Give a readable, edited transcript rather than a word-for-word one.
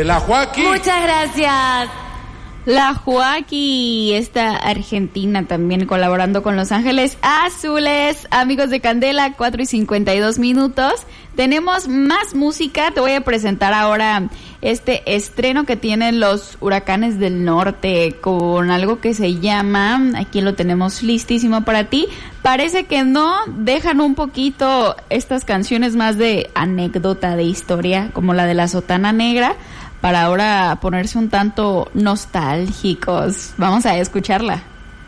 La Joaquín. Muchas gracias. La Joaquín, esta argentina también colaborando con Los Ángeles Azules. Amigos de Candela, 4:52. Tenemos más música. Te voy a presentar ahora este estreno que tienen los Huracanes del Norte con algo que se llama, aquí lo tenemos listísimo para ti. Parece que no dejan un poquito estas canciones más de anécdota, de historia, como la de la Sotana Negra, para ahora ponerse un tanto nostálgicos. Vamos a escucharla.